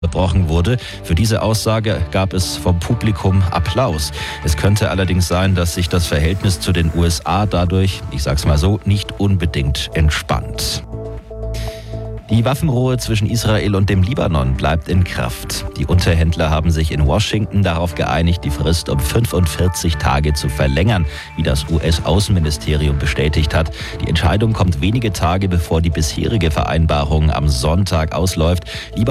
gebrochen wurde. Für diese Aussage gab es vom Publikum Applaus. Es könnte allerdings sein, dass sich das Verhältnis zu den USA dadurch, ich sag's mal so, nicht unbedingt entspannt. Die Waffenruhe zwischen Israel und dem Libanon bleibt in Kraft. Die Unterhändler haben sich in Washington darauf geeinigt, die Frist um 45 Tage zu verlängern, wie das US-Außenministerium bestätigt hat. Die Entscheidung kommt wenige Tage bevor die bisherige Vereinbarung am Sonntag ausläuft.